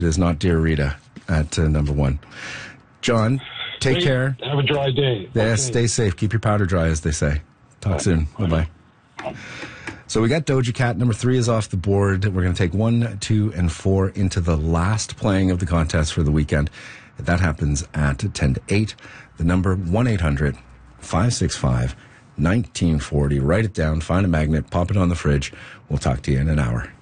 It is not Dear Rita at number 1. John, take care. Have a dry day. Yes, stay safe. Keep your powder dry, as they say. Talk soon. Bye-bye. So we got Doja Cat. Number 3 is off the board. We're going to take 1, 2, and 4 into the last playing of the contest for the weekend. That happens at 10 to 8. The number 1-800-565-1940. Write it down. Find a magnet. Pop it on the fridge. We'll talk to you in an hour.